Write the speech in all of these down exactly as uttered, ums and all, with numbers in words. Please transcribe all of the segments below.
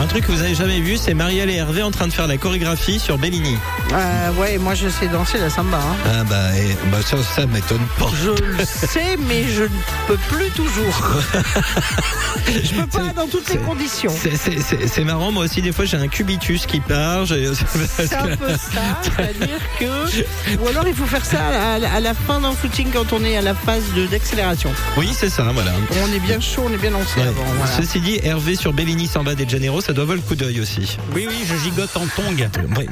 truc que vous avez jamais vu, c'est Marielle et Hervé en train de faire la chorégraphie sur Bellini. Euh, ouais, moi je sais danser la samba. Hein. Ah bah, et, bah ça, ça m'étonne pas. Je le sais, mais je ne peux plus toujours. Je peux pas dans toutes les conditions. C'est, c'est, c'est, c'est marrant, moi aussi des fois j'ai un cubitus qui part. J'ai... C'est un peu ça, c'est-à-dire que... Ou alors il faut faire ça à la, à la fin d'un footing quand on est à la phase de, d'accélération. Oui, c'est ça, voilà. On est bien chaud, on est bien lancé ouais. avant. Voilà. Ceci dit, Hervé sur Bellini Samba de Janeiro, ça doit valoir le coup d'œil aussi. Oui, oui, je gigote en tongue. Ouais.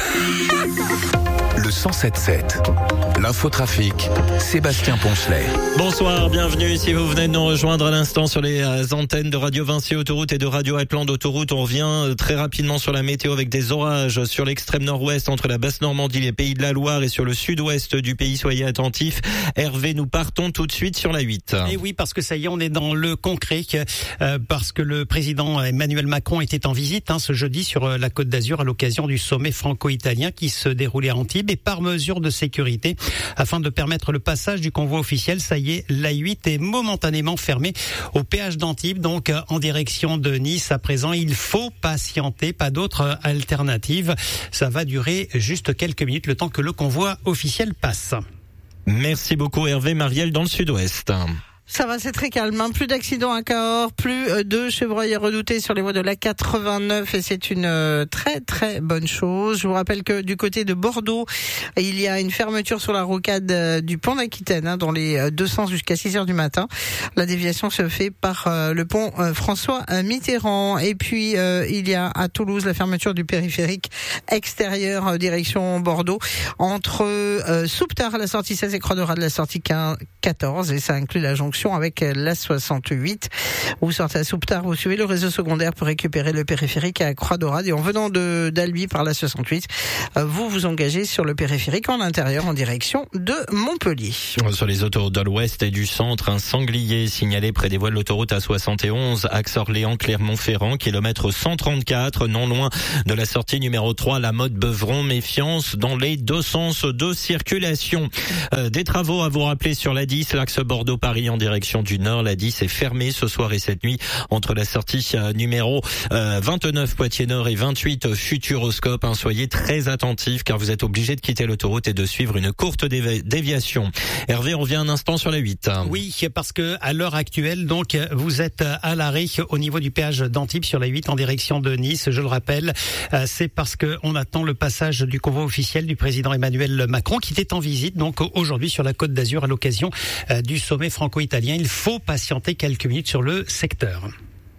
Le cent sept sept, l'infotrafic, Sébastien Poncelet. Bonsoir, bienvenue. Si vous venez de nous rejoindre à l'instant sur les antennes de Radio Vinci Autoroute et de Radio Atlan Autoroute, on revient très rapidement sur la météo avec des orages sur l'extrême nord-ouest entre la basse Normandie, les pays de la Loire et sur le sud-ouest du pays. Soyez attentifs. Hervé, nous partons tout de suite sur la huit. Et oui, parce que ça y est, on est dans le concret, euh, parce que le président Emmanuel Macron était en visite hein, ce jeudi sur la Côte d'Azur à l'occasion du sommet franco-italien qui se déroulait à Antibes. Et par mesure de sécurité, afin de permettre le passage du convoi officiel, ça y est, l'A huit est momentanément fermée au péage d'Antibes, donc en direction de Nice. À présent, il faut patienter, pas d'autre alternative. Ça va durer juste quelques minutes, le temps que le convoi officiel passe. Merci beaucoup Hervé. Marielle dans le sud-ouest. Ça va, c'est très calme. Hein. Plus d'accidents à Cahors, plus de chevreuils redoutés sur les voies de l'A quatre-vingt-neuf et c'est une euh, très très bonne chose. Je vous rappelle que du côté de Bordeaux, il y a une fermeture sur la rocade euh, du pont d'Aquitaine hein, dans les euh, deux sens jusqu'à six heures du matin. La déviation se fait par euh, le pont euh, François Mitterrand. Et puis euh, il y a à Toulouse la fermeture du périphérique extérieur euh, direction Bordeaux entre euh, Souptard, la sortie seize et Croix-de-Rade, la sortie quatorze et ça inclut la jonction avec la soixante-huit. Vous sortez à Souptard, vous suivez le réseau secondaire pour récupérer le périphérique à Croix-d'Orade et en venant de d'Albi par la soixante-huit, vous vous engagez sur le périphérique en intérieur en direction de Montpellier. Sur les autoroutes de l'ouest et du centre, un sanglier signalé près des voies de l'autoroute A soixante et onze, axe Orléans-Clermont-Ferrand, kilomètre cent trente-quatre, non loin de la sortie numéro trois, la mode Beuvron. Méfiance dans les deux sens de circulation. Euh, des travaux à vous rappeler sur l'A dix, l'axe Bordeaux-Paris en direction du nord. La dix est fermée ce soir et cette nuit entre la sortie numéro euh, vingt-neuf Poitiers-Nord et vingt-huit Futuroscope. Hein, soyez très attentifs car vous êtes obligés de quitter l'autoroute et de suivre une courte dévi- déviation. Hervé, on revient un instant sur la huit. Oui, parce que à l'heure actuelle, donc vous êtes à l'arrêt au niveau du péage d'Antibes sur la huit en direction de Nice. Je le rappelle, euh, c'est parce que on attend le passage du convoi officiel du président Emmanuel Macron qui était en visite donc aujourd'hui sur la Côte d'Azur à l'occasion euh, du sommet franco-italien. Il faut patienter quelques minutes sur le secteur.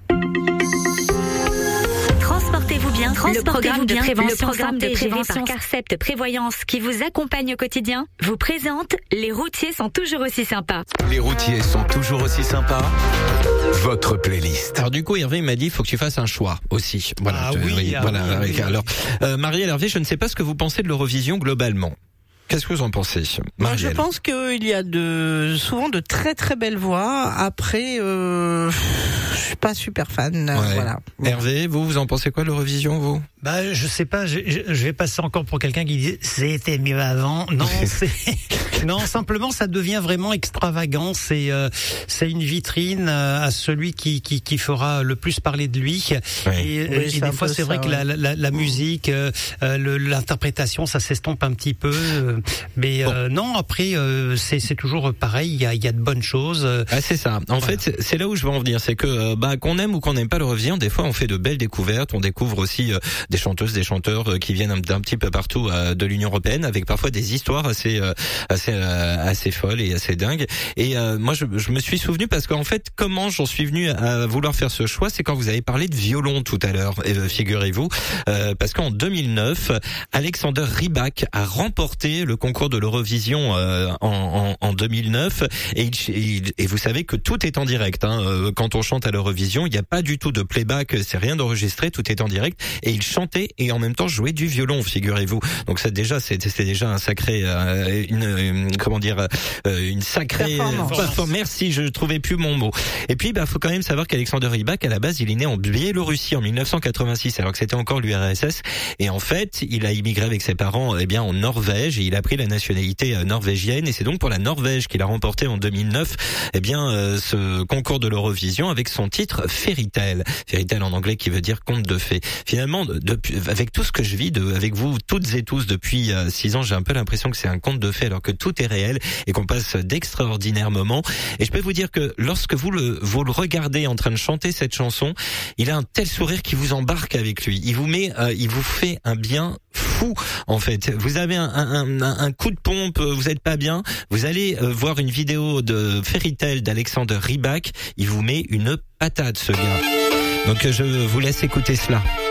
Transportez-vous bien. Le programme de bien. prévention Le programme santé de géré prévention par Carcept Prévoyance qui vous accompagne au quotidien vous présente Les routiers sont toujours aussi sympas. Les routiers sont toujours aussi sympas. Votre playlist. Alors du coup, Hervé m'a dit il faut que tu fasses un choix aussi. Voilà. Ah tu, oui, oui, ah voilà. oui, Avec, oui, alors, euh, Marielle, Hervé, je ne sais pas ce que vous pensez de l'Eurovision globalement. Qu'est-ce que vous en pensez, Moi, Marielle? je pense qu'il y a de souvent de très très belles voix. Après, euh, je suis pas super fan. Ouais. Voilà. Hervé, vous, vous en pensez quoi de l'Eurovision, vous? Bah, je sais pas, je, je, je vais passer encore pour quelqu'un qui dit c'était mieux avant. Non, c'est non, simplement ça devient vraiment extravagant. C'est euh, c'est une vitrine euh, à celui qui, qui qui fera le plus parler de lui. Oui. Et, Oui, et c'est des un fois, peu c'est ça, vrai que ouais. la, la, la musique, euh, le, l'interprétation, ça s'estompe un petit peu. Euh, mais Bon. euh, non, après, euh, c'est c'est toujours pareil. Il y a il y a de bonnes choses. Ah, c'est ça. En Voilà. fait, c'est, c'est là où je veux en venir, c'est que euh, bah qu'on aime ou qu'on n'aime pas l'Eurovision, des fois on fait de belles découvertes. On découvre aussi euh, des chanteuses, des chanteurs euh, qui viennent d'un petit peu partout euh, de l'Union européenne, avec parfois des histoires assez euh, assez euh, assez folles et assez dingues. Et euh, moi, je, je me suis souvenu parce qu'en fait, comment j'en suis venu à vouloir faire ce choix, c'est quand vous avez parlé de violon tout à l'heure. Et, euh, figurez-vous, euh, parce qu'en deux mille neuf, Alexander Rybak a remporté le concours de l'Eurovision euh, en, en, en deux mille neuf. Et, il, il, et vous savez que tout est en direct. Hein. Quand on chante à l'Eurovision, il n'y a pas du tout de playback, c'est rien d'enregistré, tout est en direct. Et il chantait et en même temps jouait du violon, figurez-vous. Donc ça déjà, c'est, c'est déjà un sacré, euh, une, euh, comment dire, euh, une sacrée performance. performance. Merci, je trouvais plus mon mot. Et puis, bah, faut quand même savoir qu'Alexander Rybak, à la base, il est né en Biélorussie en mille neuf cent quatre-vingt-six, alors que c'était encore l'U R S S. Et en fait, il a immigré avec ses parents, eh bien, en Norvège, et il a pris la nationalité norvégienne. Et c'est donc pour la Norvège qu'il a remporté en deux mille neuf, eh bien, euh, ce concours de l'Eurovision avec son titre Fairy Tale. Fairy Tale en anglais qui veut dire conte de fées. Finalement, depuis, avec tout ce que je vis de, avec vous toutes et tous depuis euh, six ans, j'ai un peu l'impression que c'est un conte de fées alors que tout est réel et qu'on passe d'extraordinaires moments. Et je peux vous dire que lorsque vous le, vous le regardez en train de chanter cette chanson, il a un tel sourire qui vous embarque avec lui. Il vous met, euh, il vous fait un bien fou en fait. Vous avez un, un, un, un coup de pompe, vous êtes pas bien, vous allez euh, voir une vidéo de Fairy Tale d'Alexander Rybak, il vous met une patate ce gars. Donc je vous laisse écouter cela.